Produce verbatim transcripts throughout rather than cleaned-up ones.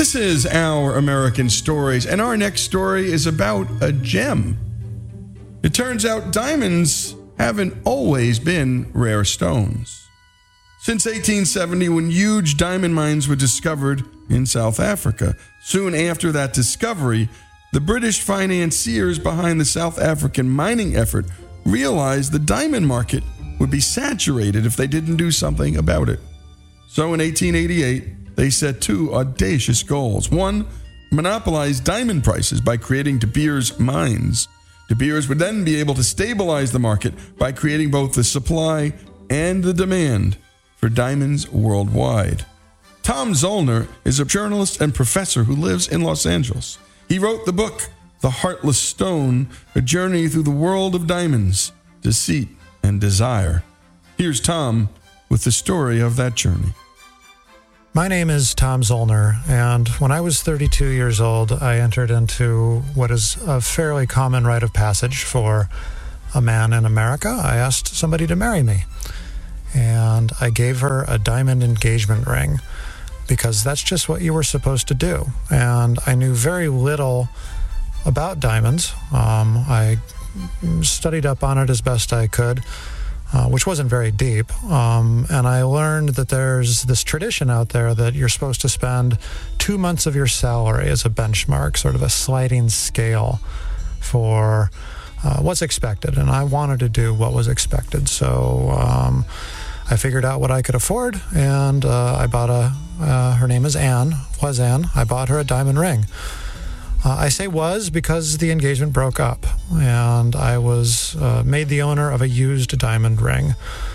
This is Our American Stories, and our next story is about a gem. It turns out diamonds haven't always been rare stones. Since eighteen seventy, when huge diamond mines were discovered in South Africa, soon after that discovery, the British financiers behind the South African mining effort realized the diamond market would be saturated if they didn't do something about it. So in eighteen eighty-eight, they set two audacious goals. One, monopolize diamond prices by creating De Beers mines. De Beers would then be able to stabilize the market by creating both the supply and the demand for diamonds worldwide. Tom Zoellner is a journalist and professor who lives in Los Angeles. He wrote the book, The Heartless Stone, A Journey Through the World of Diamonds, Deceit, and Desire. Here's Tom with the story of that journey. My name is Tom Zoellner, and when I was thirty-two years old, I entered into what is a fairly common rite of passage for a man in America. I asked somebody to marry me, and I gave her a diamond engagement ring because that's just what you were supposed to do. And I knew very little about diamonds. Um, I studied up on it as best I could, Uh, which wasn't very deep. Um, and I learned that there's this tradition out there that you're supposed to spend two months of your salary as a benchmark, sort of a sliding scale for uh, what's expected. And I wanted to do what was expected. So um, I figured out what I could afford, and uh, I bought a, uh, her name is Anne, was Anne. I bought her a diamond ring. Uh, I say was because the engagement broke up, and I was uh, made the owner of a used diamond ring.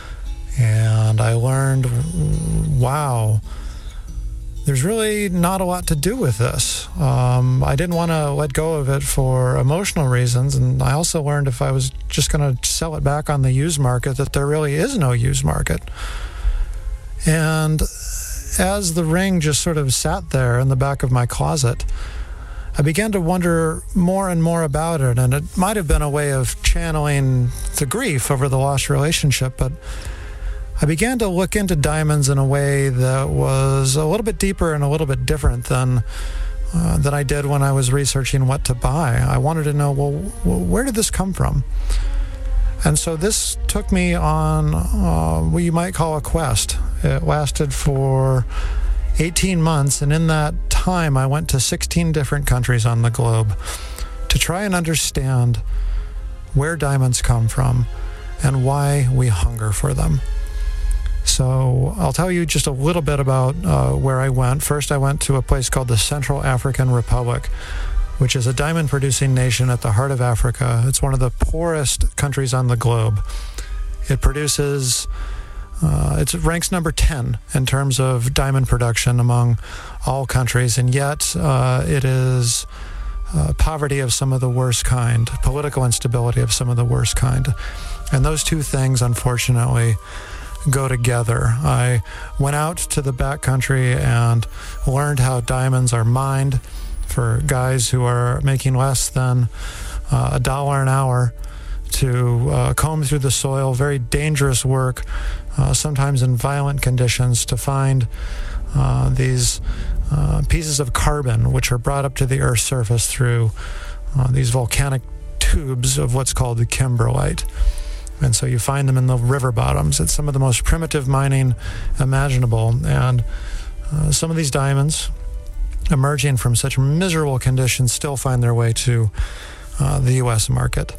And I learned, wow, there's really not a lot to do with this. Um, I didn't want to let go of it for emotional reasons, and I also learned if I was just going to sell it back on the used market, that there really is no used market. And as the ring just sort of sat there in the back of my closet, I began to wonder more and more about it, and it might have been a way of channeling the grief over the lost relationship, but I began to look into diamonds in a way that was a little bit deeper and a little bit different than uh, than I did when I was researching what to buy. I wanted to know, well, where did this come from? And so this took me on uh, what you might call a quest. It lasted for eighteen months, and in that time I went to sixteen different countries on the globe to try and understand where diamonds come from and why we hunger for them. So I'll tell you just a little bit about uh, where I went. First, I went to a place called the Central African Republic, which is a diamond-producing nation at the heart of Africa. It's one of the poorest countries on the globe. It produces Uh, it ranks number ten in terms of diamond production among all countries, and yet uh, it is uh, poverty of some of the worst kind, political instability of some of the worst kind. And those two things, unfortunately, go together. I went out to the back country and learned how diamonds are mined for guys who are making less than uh, a dollar an hour to uh, comb through the soil, very dangerous work, uh, sometimes in violent conditions, to find uh, these uh, pieces of carbon which are brought up to the Earth's surface through uh, these volcanic tubes of what's called the kimberlite. And so you find them in the river bottoms. It's some of the most primitive mining imaginable. And uh, some of these diamonds, emerging from such miserable conditions, still find their way to uh, the U S market.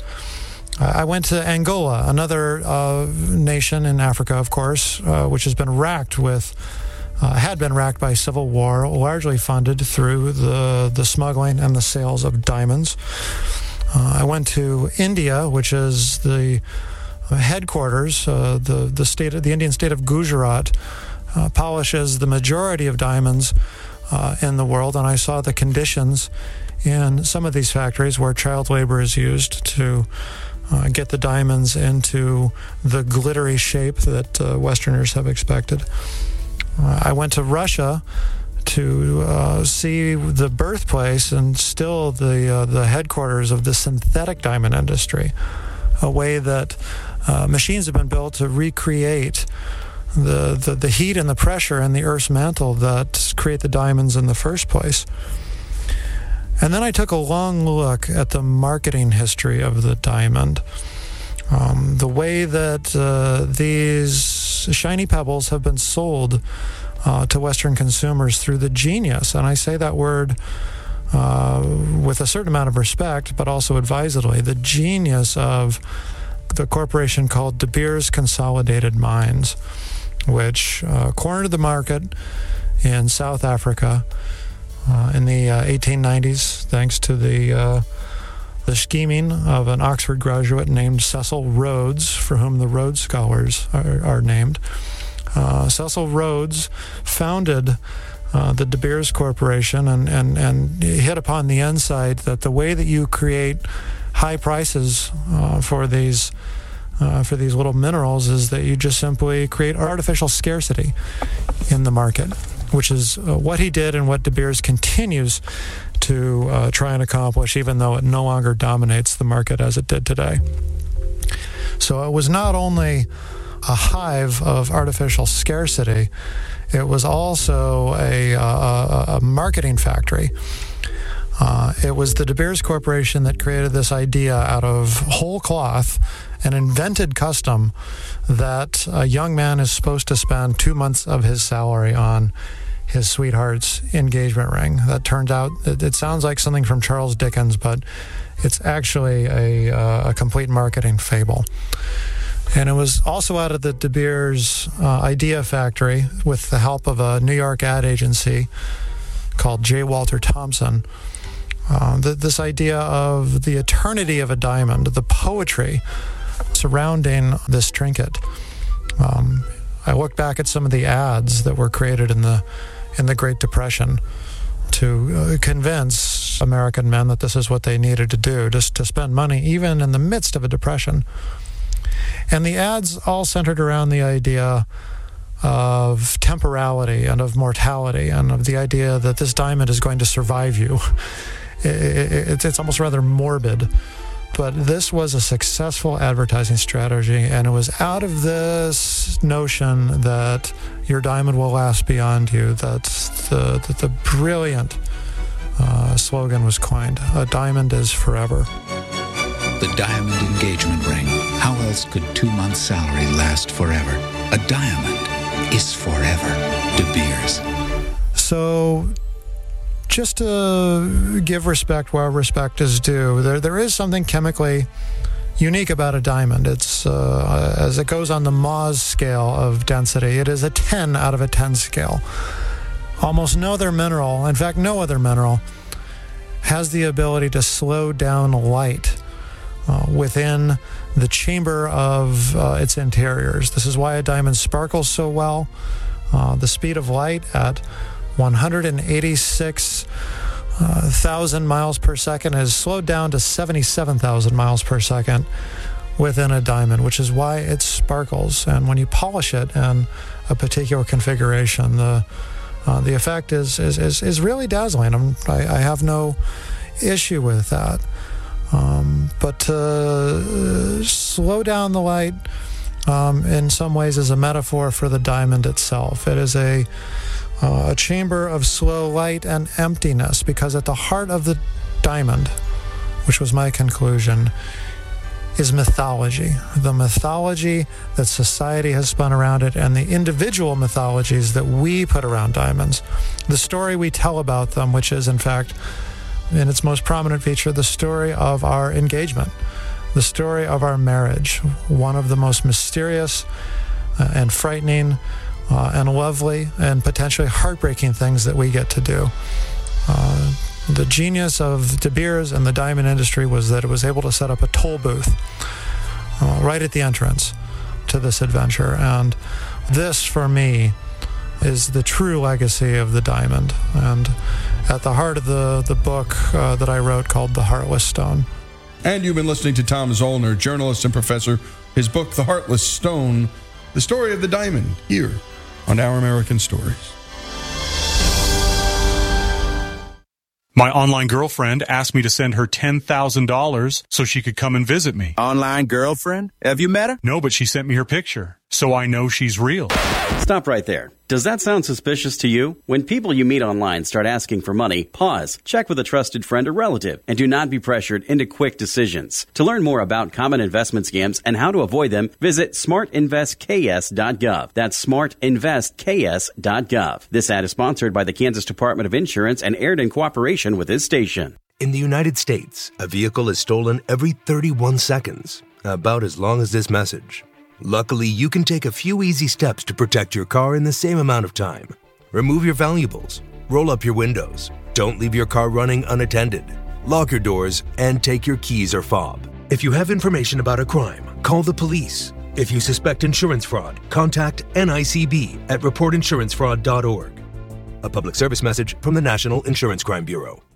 I went to Angola, another uh, nation in Africa, of course, uh, which has been racked with, uh, had been racked by civil war, largely funded through the, the smuggling and the sales of diamonds. Uh, I went to India, which is the headquarters, uh, the the state, the Indian state of Gujarat, uh, polishes the majority of diamonds uh, in the world, and I saw the conditions in some of these factories where child labor is used to Uh, get the diamonds into the glittery shape that uh, Westerners have expected. Uh, I went to Russia to uh, see the birthplace and still the uh, the headquarters of the synthetic diamond industry, a way that uh, machines have been built to recreate the, the, the heat and the pressure in the Earth's mantle that create the diamonds in the first place. And then I took a long look at the marketing history of the diamond. Um, the way that uh, these shiny pebbles have been sold uh, to Western consumers through the genius, and I say that word uh, with a certain amount of respect, but also advisedly, the genius of the corporation called De Beers Consolidated Mines, which uh, cornered the market in South Africa uh, in the uh, eighteen nineties, thanks to the uh, the scheming of an Oxford graduate named Cecil Rhodes, for whom the Rhodes Scholars are, are named. Uh, Cecil Rhodes founded uh, the De Beers Corporation and, and, and hit upon the insight that the way that you create high prices uh, for these uh, for these little minerals is that you just simply create artificial scarcity in the market, which is uh, what he did and what De Beers continues to uh, try and accomplish, even though it no longer dominates the market as it did today. So it was not only a hive of artificial scarcity, it was also a, a, a marketing factory. Uh, it was the De Beers Corporation that created this idea out of whole cloth, an invented custom that a young man is supposed to spend two months of his salary on his sweetheart's engagement ring. That turned out, it, it sounds like something from Charles Dickens, but it's actually a, uh, a complete marketing fable. And it was also out of the De Beers uh, Idea Factory, with the help of a New York ad agency called J. Walter Thompson. Uh, th- this idea of the eternity of a diamond, the poetry surrounding this trinket. Um, I look back at some of the ads that were created in the in the Great Depression to uh, convince American men that this is what they needed to do, just to spend money even in the midst of a depression. And the ads all centered around the idea of temporality and of mortality and of the idea that this diamond is going to survive you. It, it, it's almost rather morbid. But this was a successful advertising strategy, and it was out of this notion that your diamond will last beyond you that the, that the brilliant uh, slogan was coined. A diamond is forever. The diamond engagement ring. How else could two months' salary last forever? A diamond is forever. De Beers. So, just to give respect where respect is due, there there is something chemically unique about a diamond. It's uh, as it goes on the Mohs scale of density, it is a ten out of a ten scale. Almost no other mineral, in fact, no other mineral, has the ability to slow down light uh, within the chamber of uh, its interiors. This is why a diamond sparkles so well. Uh, the speed of light at one hundred eighty-six thousand uh, miles per second is slowed down to seventy-seven thousand miles per second within a diamond, which is why it sparkles. And when you polish it in a particular configuration, the uh, the effect is is, is, is really dazzling. I'm, I, I have no issue with that. Um, but to uh, slow down the light um, in some ways is a metaphor for the diamond itself. It is a Uh, a chamber of slow light and emptiness, because at the heart of the diamond, which was my conclusion, is mythology. The mythology that society has spun around it and the individual mythologies that we put around diamonds. The story we tell about them, which is, in fact, in its most prominent feature, the story of our engagement, the story of our marriage, one of the most mysterious uh, and frightening Uh, and lovely and potentially heartbreaking things that we get to do. Uh, the genius of De Beers and the diamond industry was that it was able to set up a toll booth uh, right at the entrance to this adventure. And this, for me, is the true legacy of the diamond, and at the heart of the, the book uh, that I wrote called The Heartless Stone. And you've been listening to Tom Zoellner, journalist and professor. His book, The Heartless Stone, the story of the diamond, here on Our American Stories. My online girlfriend asked me to send her ten thousand dollars so she could come and visit me. Online girlfriend? Have you met her? No, but she sent me her picture. so I know she's real. Stop right there. Does that sound suspicious to you? When people you meet online start asking for money, pause, check with a trusted friend or relative, and do not be pressured into quick decisions. To learn more about common investment scams and how to avoid them, visit smart invest k s dot gov. That's smart invest k s dot gov. This ad is sponsored by the Kansas Department of Insurance and aired in cooperation with this station. In the United States, a vehicle is stolen every thirty-one seconds, about as long as this message. Luckily, you can take a few easy steps to protect your car in the same amount of time. Remove your valuables, roll up your windows, don't leave your car running unattended, lock your doors, and take your keys or fob. If you have information about a crime, call the police. If you suspect insurance fraud, contact N I C B at report insurance fraud dot org. A public service message from the National Insurance Crime Bureau.